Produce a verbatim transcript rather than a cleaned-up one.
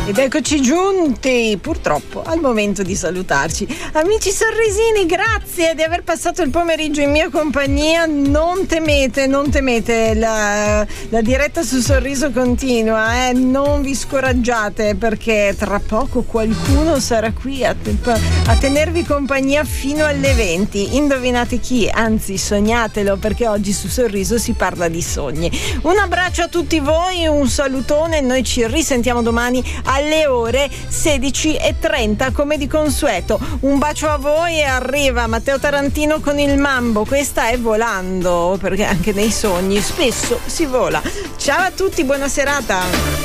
Ed eccoci giunti, purtroppo, al momento di salutarci. Amici sorrisini, grazie di aver passato il pomeriggio in mia compagnia. Non temete, non temete, la, la diretta su Sorriso continua, eh? Non vi scoraggiate, perché tra poco qualcuno sarà qui a, a tenervi compagnia fino alle venti. Indovinate chi? Anzi, sognatelo, perché oggi su Sorriso si parla di sogni. Un abbraccio a tutti voi, un salutone, noi ci risentiamo domani alle ore sedici e trenta come di consueto. Un bacio a voi e arriva Matteo Tarantino con il Mambo. Questa è Volando, perché anche nei sogni spesso si vola. Ciao a tutti, buona serata.